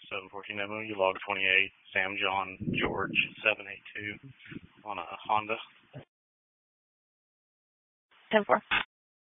714 you log 28, Sam John George 782 on a Honda. 10-4.